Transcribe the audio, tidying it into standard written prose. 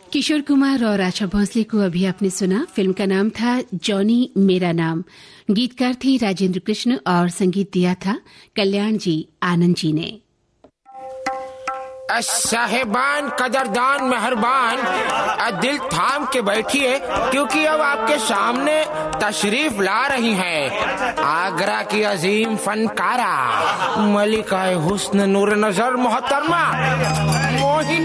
किशोर कुमार और आशा भोसले को अभी आपने सुना। फिल्म का नाम था जॉनी मेरा नाम। गीतकार थे राजेंद्र कृष्ण और संगीत दिया था कल्याण जी आनंद जी ने। साहेबान, कदरदान, मेहरबान, दिल थाम के बैठिए, क्योंकि अब आपके सामने तशरीफ ला रही हैं आगरा की अजीम फनकारा मलिका हुस्न नूर नजर मोहतरमा मोहिनी